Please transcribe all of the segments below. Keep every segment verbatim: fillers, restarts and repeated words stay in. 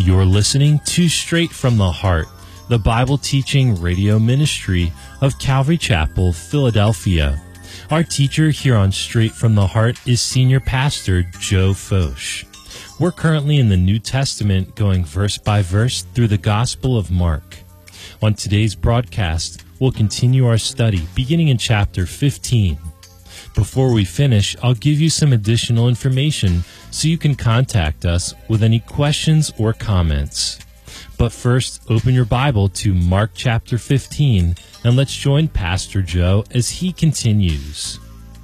You're listening to Straight from the Heart, the Bible teaching radio ministry of Calvary Chapel, Philadelphia. Our teacher here on Straight from the Heart is Senior Pastor Joe Focht. We're currently in the New Testament, going verse by verse through the Gospel of Mark. On today's broadcast, we'll continue our study beginning in chapter fifteen. Before we finish, I'll give you some additional information so you can contact us with any questions or comments. But first, open your Bible to Mark chapter fifteen, and let's join Pastor Joe as he continues.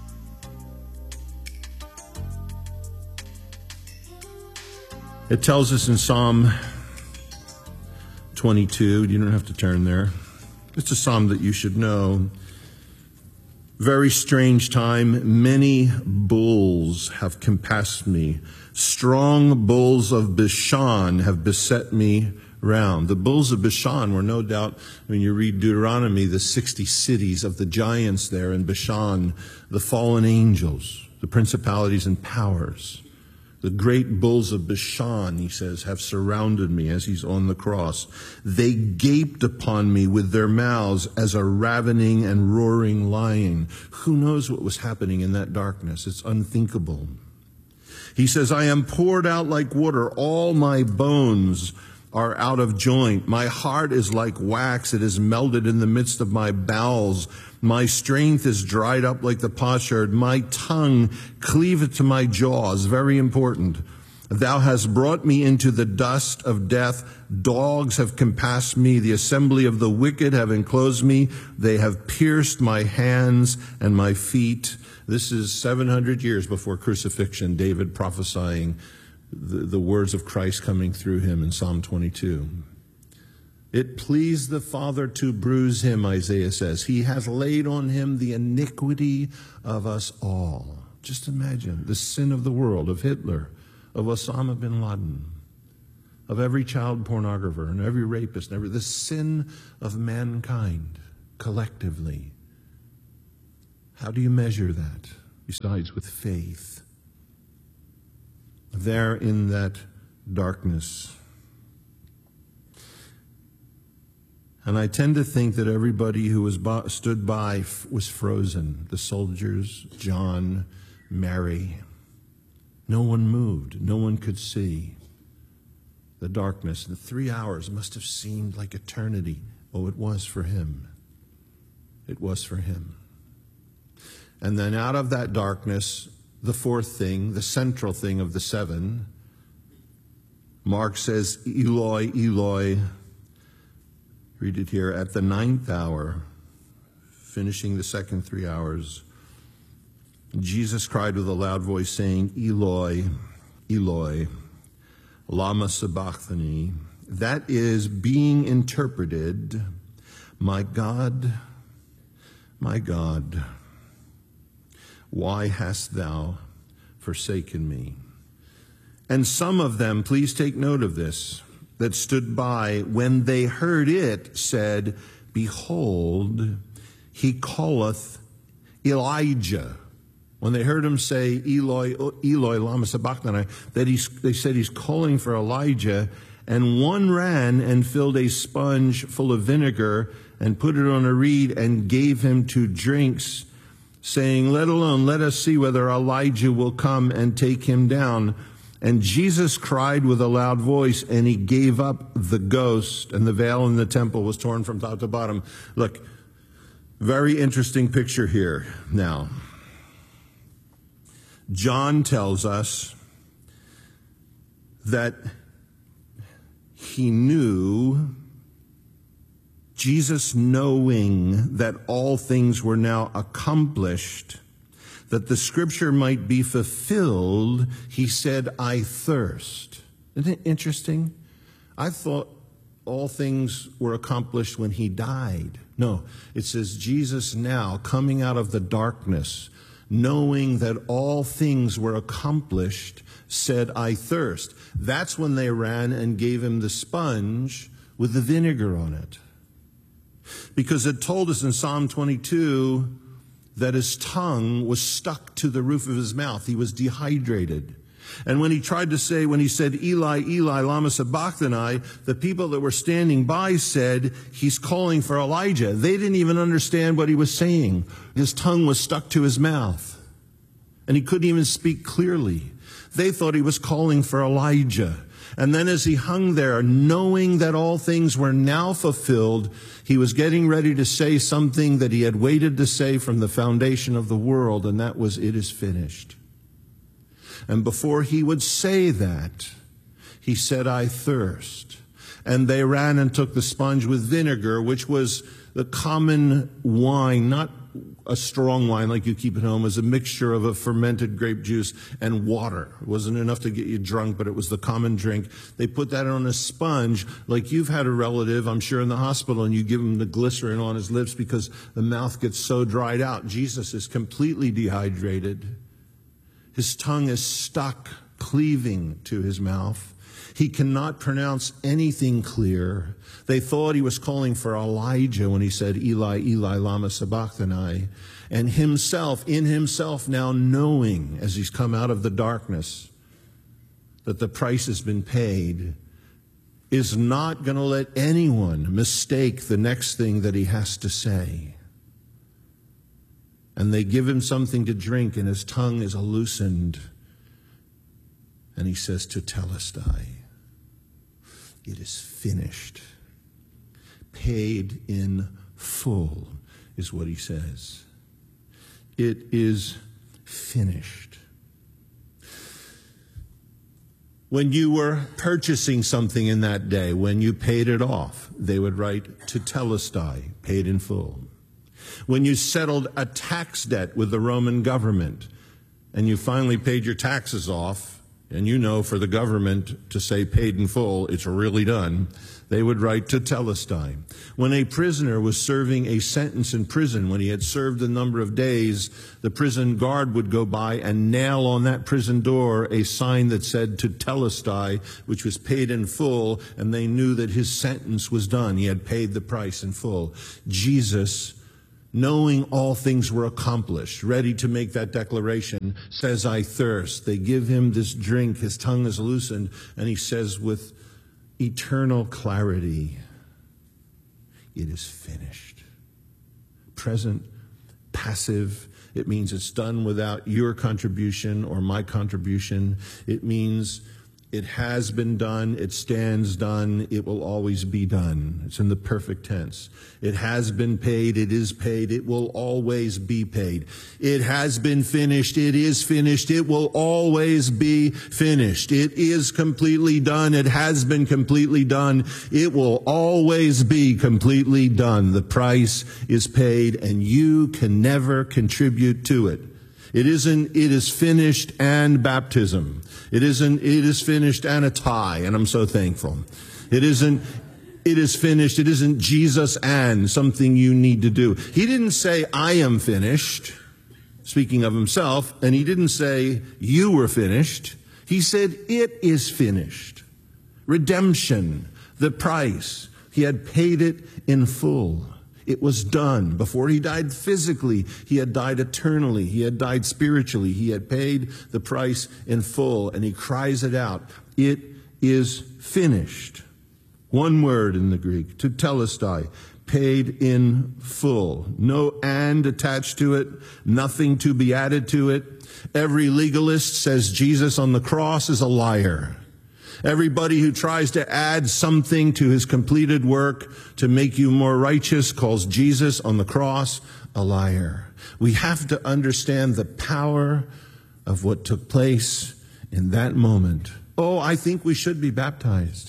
It tells us in Psalm twenty-two, you don't have to turn there. It's a psalm that you should know. Very strange time. Many bulls have compassed me. Strong bulls of Bashan have beset me round. The bulls of Bashan were no doubt, when you read Deuteronomy, the sixty cities of the giants there in Bashan, the fallen angels, the principalities and powers. The great bulls of Bashan, he says, have surrounded me as he's on the cross. They gaped upon me with their mouths as a ravening and roaring lion. Who knows what was happening in that darkness? It's unthinkable. He says, I am poured out like water. All my bones are out of joint. My heart is like wax. It is melted in the midst of my bowels. My strength is dried up like the potsherd. My tongue cleaveth to my jaws. Very important. Thou hast brought me into the dust of death. Dogs have compassed me. The assembly of the wicked have enclosed me. They have pierced my hands and my feet. This is seven hundred years before crucifixion, David prophesying the, the words of Christ coming through him in Psalm twenty-two. It pleased the Father to bruise him, Isaiah says. He has laid on him the iniquity of us all. Just imagine the sin of the world, of Hitler, of Osama bin Laden, of every child pornographer and every rapist, and every, the sin of mankind collectively. How do you measure that? Besides with faith. There in that darkness. And I tend to think that everybody who was by, stood by was frozen. The soldiers, John, Mary. No one moved. No one could see. The darkness, the three hours must have seemed like eternity. Oh, it was for him. It was for him. And then out of that darkness, the fourth thing, the central thing of the seven, Mark says, Eloi, Eloi, read it here, at the ninth hour, finishing the second three hours, Jesus cried with a loud voice, saying, Eloi, Eloi, lama sabachthani. That is being interpreted, my God, my God, why hast thou forsaken me? And some of them, please take note of this, that stood by, when they heard it, said, Behold, he calleth Elijah. When they heard him say, Eloi, Eloi, lama sabachthani, that he, they said he's calling for Elijah. And one ran and filled a sponge full of vinegar and put it on a reed and gave him to drinks, saying, Let alone, let us see whether Elijah will come and take him down. And Jesus cried with a loud voice, and he gave up the ghost, and the veil in the temple was torn from top to bottom. Look, very interesting picture here now. John tells us that he knew, Jesus knowing that all things were now accomplished, that the scripture might be fulfilled, he said, I thirst. Isn't it interesting? I thought all things were accomplished when he died. No, it says Jesus now coming out of the darkness, knowing that all things were accomplished, said, I thirst. That's when they ran and gave him the sponge with the vinegar on it. Because it told us in Psalm twenty-two that his tongue was stuck to the roof of his mouth. He was dehydrated. And when he tried to say, when he said, Eli, Eli, lama sabachthani, the people that were standing by said, he's calling for Elijah. They didn't even understand what he was saying. His tongue was stuck to his mouth, and he couldn't even speak clearly. They thought he was calling for Elijah. And then as he hung there, knowing that all things were now fulfilled, he was getting ready to say something that he had waited to say from the foundation of the world, and that was, it is finished. And before he would say that, he said, I thirst. And they ran and took the sponge with vinegar, which was the common wine, not a strong wine like you keep at home, was a mixture of a fermented grape juice and water. It wasn't enough to get you drunk, but it was the common drink. They put that on a sponge, like you've had a relative, I'm sure, in the hospital, and you give him the glycerin on his lips because the mouth gets so dried out. Jesus is completely dehydrated. His tongue is stuck, cleaving to his mouth. He cannot pronounce anything clear. They thought he was calling for Elijah when he said, Eli, Eli, lama sabachthani. And himself, in himself now knowing, as he's come out of the darkness, that the price has been paid, is not going to let anyone mistake the next thing that he has to say. And they give him something to drink, and his tongue is loosened. And he says, Tetelestai. It is finished. Paid in full is what he says. It is finished. When you were purchasing something in that day, when you paid it off, they would write Tetelestai, paid in full. When you settled a tax debt with the Roman government and you finally paid your taxes off, and you know for the government to say paid in full, it's really done, they would write Tetelestai. When a prisoner was serving a sentence in prison, when he had served a number of days, the prison guard would go by and nail on that prison door a sign that said Tetelestai, which was paid in full, and they knew that his sentence was done. He had paid the price in full. Jesus, knowing all things were accomplished, ready to make that declaration, says, I thirst. They give him this drink. His tongue is loosened, and he says with eternal clarity, it is finished. Present, passive. It means it's done without your contribution or my contribution. It means it has been done, it stands done, it will always be done. It's in the perfect tense. It has been paid, it is paid, it will always be paid. It has been finished, it is finished, it will always be finished. It is completely done, it has been completely done, it will always be completely done. The price is paid, and you can never contribute to it. It isn't, it is finished and baptism. It isn't, it is finished and a tie, and I'm so thankful. It isn't, it is finished. It isn't Jesus and something you need to do. He didn't say, I am finished, speaking of himself, and he didn't say, you were finished. He said, it is finished. Redemption, the price. He had paid it in full. It was done. Before he died physically, he had died eternally. He had died spiritually. He had paid the price in full, and he cries it out. It is finished. One word in the Greek, Tetelestai, paid in full. No and attached to it, nothing to be added to it. Every legalist says Jesus on the cross is a liar. Everybody who tries to add something to his completed work to make you more righteous calls Jesus on the cross a liar. We have to understand the power of what took place in that moment. Oh, I think we should be baptized.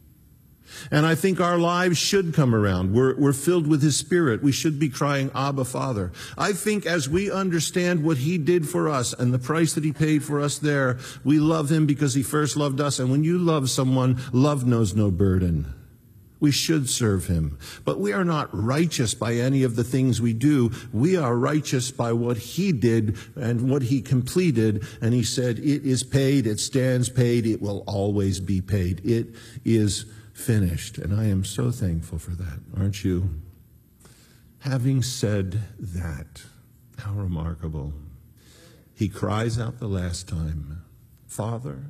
And I think our lives should come around. We're, we're filled with his Spirit. We should be crying, Abba, Father. I think as we understand what he did for us and the price that he paid for us there, we love him because he first loved us. And when you love someone, love knows no burden. We should serve him. But we are not righteous by any of the things we do. We are righteous by what he did and what he completed. And he said, it is paid, it stands paid, it will always be paid. It is finished. And I am so thankful for that, aren't you? Having said that, how remarkable. He cries out the last time, Father,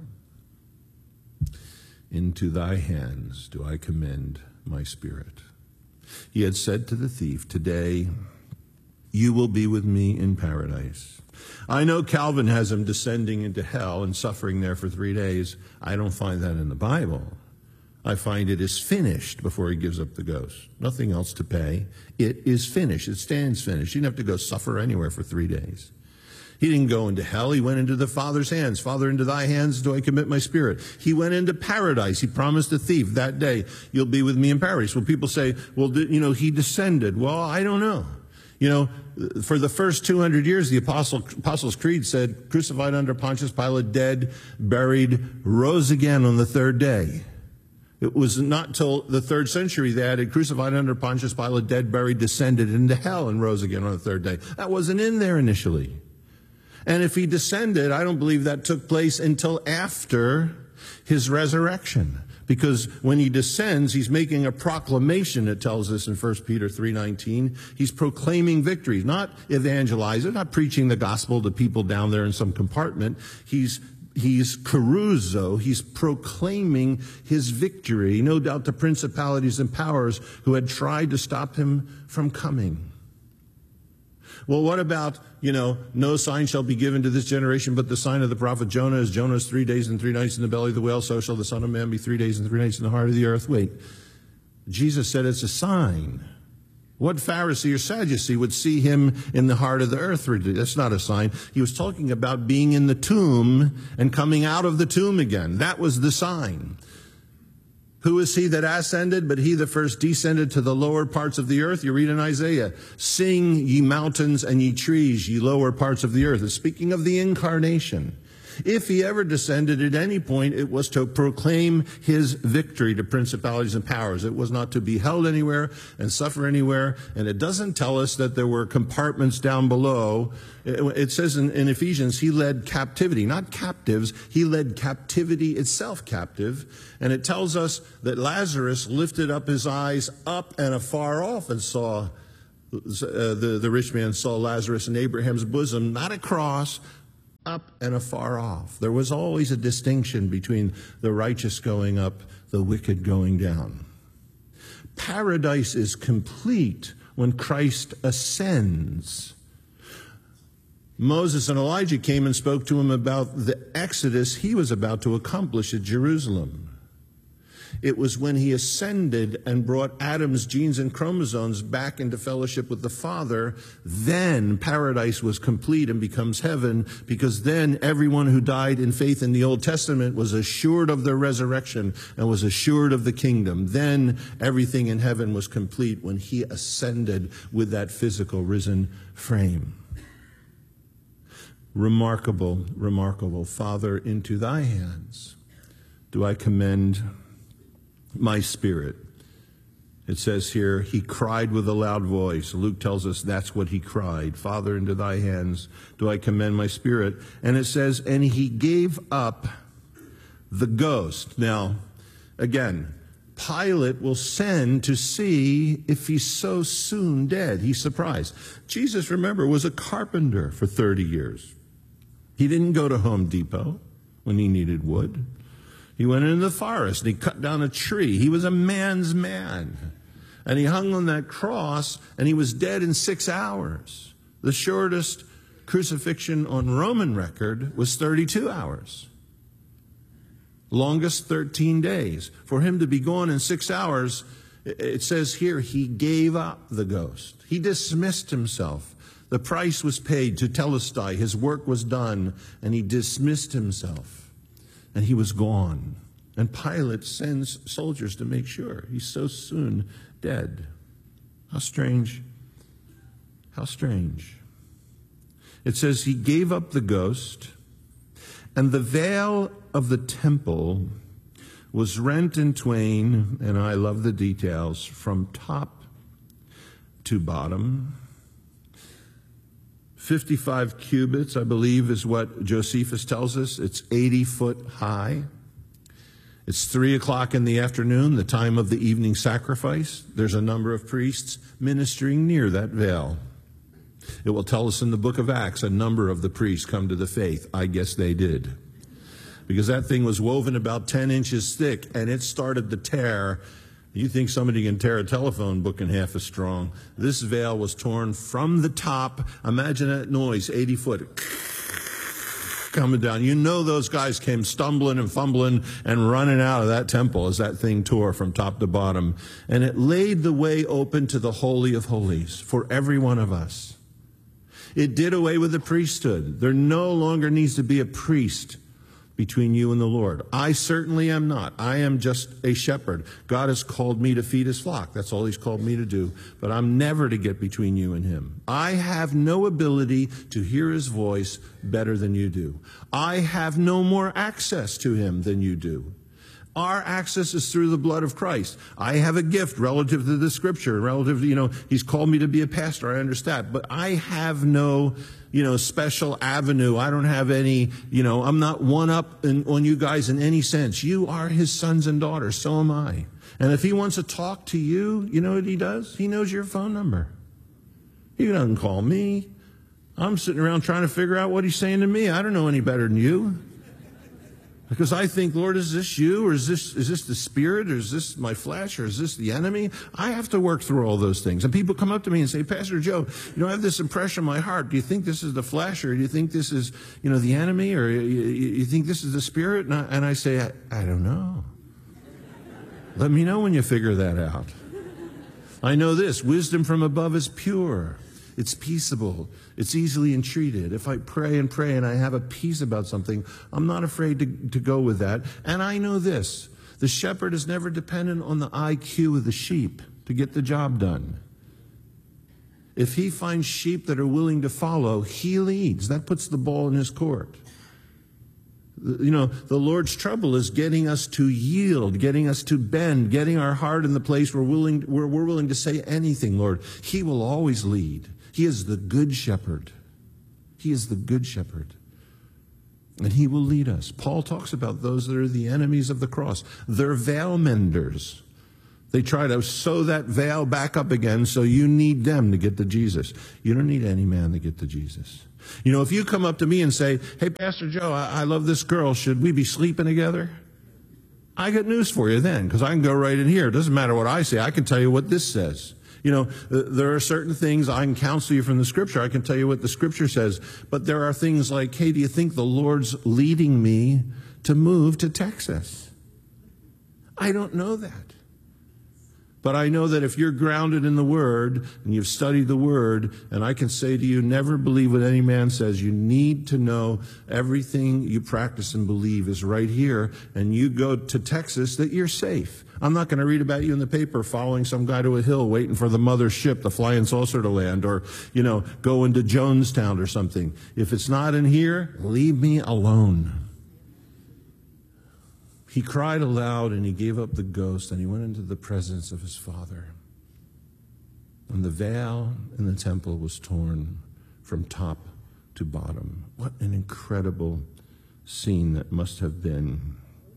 into thy hands do I commend my spirit. He had said to the thief, today you will be with me in paradise. I know Calvin has him descending into hell and suffering there for three days. I don't find that in the Bible. I find it is finished before he gives up the ghost. Nothing else to pay. It is finished. It stands finished. He didn't have to go suffer anywhere for three days. He didn't go into hell. He went into the Father's hands. Father, into thy hands do I commit my spirit. He went into paradise. He promised the thief that day, you'll be with me in paradise. Well, people say, well, you know, he descended. Well, I don't know. You know, for the first two hundred years, the Apostle, Apostles' Creed said, crucified under Pontius Pilate, dead, buried, rose again on the third day. It was not till the third century they added crucified under Pontius Pilate, dead, buried, descended into hell, and rose again on the third day. That wasn't in there initially. And if he descended, I don't believe that took place until after his resurrection. Because when he descends, he's making a proclamation, it tells us in First Peter three nineteen. He's proclaiming victory, not evangelizing, not preaching the gospel to people down there in some compartment. He's He's caruso, he's proclaiming his victory, no doubt to principalities and powers who had tried to stop him from coming. Well, what about, you know, no sign shall be given to this generation but the sign of the prophet Jonah. As Jonah is three days and three nights in the belly of the whale, so shall the Son of Man be three days and three nights in the heart of the earth. Wait, Jesus said it's a sign. What Pharisee or Sadducee would see him in the heart of the earth? That's not a sign. He was talking about being in the tomb and coming out of the tomb again. That was the sign. Who is he that ascended? But he that first descended to the lower parts of the earth. You read in Isaiah, sing ye mountains and ye trees, ye lower parts of the earth. It's speaking of the incarnation. If he ever descended at any point, it was to proclaim his victory to principalities and powers. It was not to be held anywhere and suffer anywhere. And it doesn't tell us that there were compartments down below. It says in, in Ephesians, he led captivity, not captives. He led captivity itself captive. And it tells us that Lazarus lifted up his eyes up and afar off and saw, uh, the, the rich man saw Lazarus in Abraham's bosom, not across, up and afar off. There was always a distinction between the righteous going up, the wicked going down. Paradise is complete when Christ ascends. Moses and Elijah came and spoke to him about the exodus he was about to accomplish at Jerusalem. It was when he ascended and brought Adam's genes and chromosomes back into fellowship with the Father, then paradise was complete and becomes heaven, because then everyone who died in faith in the Old Testament was assured of their resurrection and was assured of the kingdom. Then everything in heaven was complete when he ascended with that physical risen frame. Remarkable, remarkable. Father, into thy hands do I commend my spirit. It says here, he cried with a loud voice. Luke tells us that's what he cried. Father, into thy hands do I commend my spirit. And it says, and he gave up the ghost. Now, again, Pilate will send to see if he's so soon dead. He's surprised. Jesus, remember, was a carpenter for thirty years. He didn't go to Home Depot when he needed wood. He went into the forest and he cut down a tree. He was a man's man. And he hung on that cross and he was dead in six hours. The shortest crucifixion on Roman record was thirty-two hours. Longest thirteen days. For him to be gone in six hours, it says here, he gave up the ghost. He dismissed himself. The price was paid to Telestai. His work was done, and he dismissed himself. And he was gone. And Pilate sends soldiers to make sure he's so soon dead. How strange. How strange. It says he gave up the ghost, and the veil of the temple was rent in twain, and I love the details, from top to bottom. fifty-five cubits, I believe, is what Josephus tells us. It's eighty foot high. It's three o'clock in the afternoon, the time of the evening sacrifice. There's a number of priests ministering near that veil. It will tell us in the book of Acts, a number of the priests come to the faith. I guess they did. because that thing was woven about ten inches thick, and it started to tear. You think somebody can tear a telephone book in half as strong. This veil was torn from the top. Imagine that noise, eighty foot, coming down. You know those guys came stumbling and fumbling and running out of that temple as that thing tore from top to bottom. And it laid the way open to the Holy of Holies for every one of us. It did away with the priesthood. There no longer needs to be a priest between you and the Lord. I certainly am not. I am just a shepherd. God has called me to feed his flock. That's all he's called me to do. But I'm never to get between you and him. I have no ability to hear his voice better than you do. I have no more access to him than you do. Our access is through the blood of Christ. I have a gift relative to the scripture, relative to, you know, he's called me to be a pastor. I understand. But I have no, you know, special avenue. I don't have any, you know, I'm not one up in, on you guys in any sense. You are his sons and daughters. So am I. And if he wants to talk to you, you know what he does? He knows your phone number. He doesn't call me. I'm sitting around trying to figure out what he's saying to me. I don't know any better than you. Because I think, Lord, is this you, or is this is this the Spirit, or is this my flesh, or is this the enemy? I have to work through all those things. And people come up to me and say, Pastor Joe, you know, I have this impression in my heart. Do you think this is the flesh, or do you think this is, you know, the enemy, or you, you think this is the Spirit? And I, and I say, I, I don't know. Let me know when you figure that out. I know this, wisdom from above is pure. It's peaceable. It's easily entreated. If I pray and pray and I have a peace about something, I'm not afraid to, to go with that. And I know this. The shepherd is never dependent on the I Q of the sheep to get the job done. If he finds sheep that are willing to follow, he leads. That puts the ball in his court. You know, the Lord's trouble is getting us to yield, getting us to bend, getting our heart in the place where, willing, where we're willing to say anything, Lord. He will always lead. He is the good shepherd. He is the good shepherd. And he will lead us. Paul talks about those that are the enemies of the cross. They're veil menders. They try to sew that veil back up again, so you need them to get to Jesus. You don't need any man to get to Jesus. You know, if you come up to me and say, hey, Pastor Joe, I, I love this girl. Should we be sleeping together? I got news for you then, because I can go right in here. It doesn't matter what I say. I can tell you what this says. You know, there are certain things I can counsel you from the scripture. I can tell you what the scripture says. But there are things like, hey, do you think the Lord's leading me to move to Texas? I don't know that. But I know that if you're grounded in the Word and you've studied the Word, and I can say to you, never believe what any man says. You need to know everything you practice and believe is right here. And you go to Texas, that you're safe. I'm not going to read about you in the paper following some guy to a hill waiting for the mother ship, the flying saucer to land, or, you know, going to Jonestown or something. If it's not in here, leave me alone. He cried aloud and he gave up the ghost and he went into the presence of his Father. And the veil in the temple was torn from top to bottom. What an incredible scene that must have been.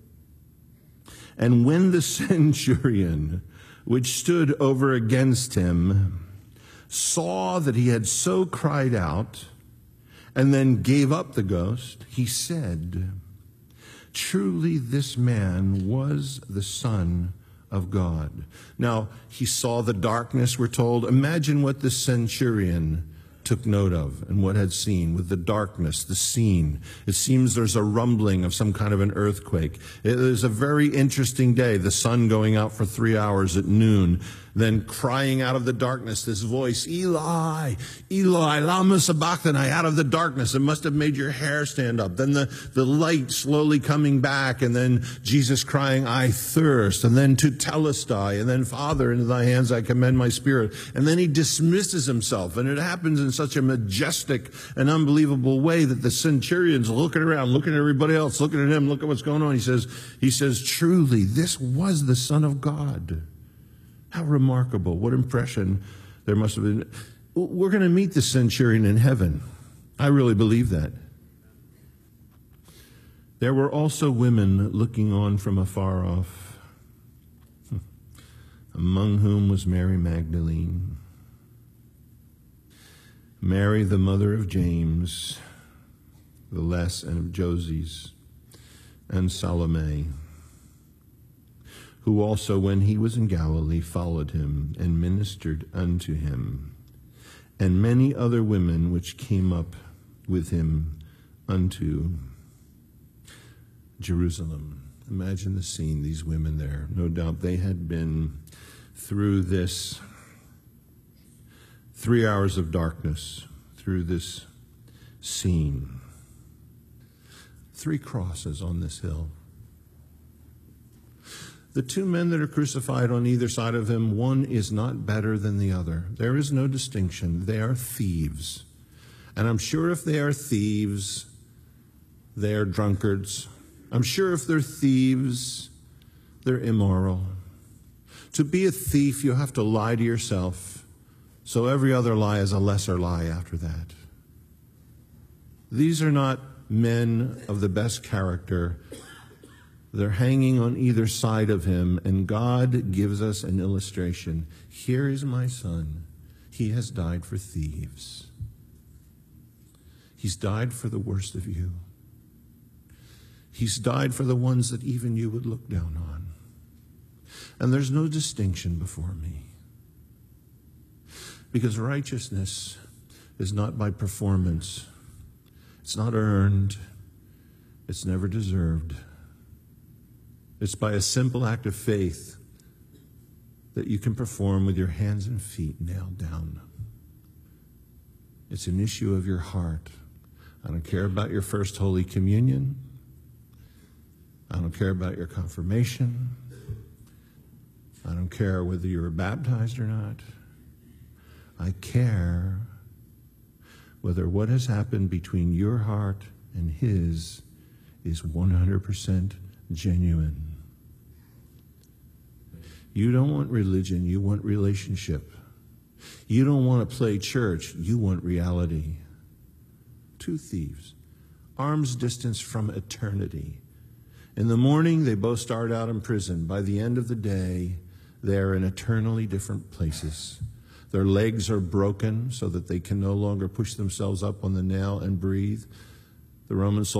And when the centurion, which stood over against him, saw that he had so cried out and then gave up the ghost, he said, truly this man was the Son of God. Now, he saw the darkness, we're told. Imagine what the centurion took note of and what had seen with the darkness, the scene. It seems there's a rumbling of some kind of an earthquake. It is a very interesting day, the sun going out for three hours at noon, then crying out of the darkness, this voice, Eli, Eli, lama sabachthani, out of the darkness. It must have made your hair stand up. Then the, the light slowly coming back, and then Jesus crying, I thirst, and then to telestai, and then Father, into thy hands I commend my spirit. And then he dismisses himself, and it happens in such a majestic and unbelievable way that the centurion's looking around, looking at everybody else, looking at him, look at what's going on. He says, he says, truly, this was the Son of God. How remarkable. What impression there must have been. We're going to meet the centurion in heaven. I really believe that. There were also women looking on from afar off, among whom was Mary Magdalene, Mary, the mother of James, the less, and of Joses, and Salome, who also, when he was in Galilee, followed him and ministered unto him, and many other women which came up with him unto Jerusalem. Imagine the scene, these women there. No doubt they had been through this three hours of darkness, through this scene. Three crosses on this hill. The two men that are crucified on either side of him, one is not better than the other. There is no distinction. They are thieves. And I'm sure if they are thieves, they are drunkards. I'm sure if they're thieves, they're immoral. To be a thief, you have to lie to yourself. So every other lie is a lesser lie after that. These are not men of the best character. They're hanging on either side of him, and God gives us an illustration. Here is my son. He has died for thieves. He's died for the worst of you. He's died for the ones that even you would look down on. And there's no distinction before me. Because righteousness is not by performance. It's not earned. It's never deserved. It's by a simple act of faith that you can perform with your hands and feet nailed down. It's an issue of your heart. I don't care about your first Holy Communion. I don't care about your confirmation. I don't care whether you were baptized or not. I care whether what has happened between your heart and his is one hundred percent genuine. You don't want religion, you want relationship. You don't want to play church, you want reality. Two thieves, arm's distance from eternity. In the morning, they both start out in prison. By the end of the day, they're in eternally different places. Their legs are broken so that they can no longer push themselves up on the nail and breathe. The Roman soldiers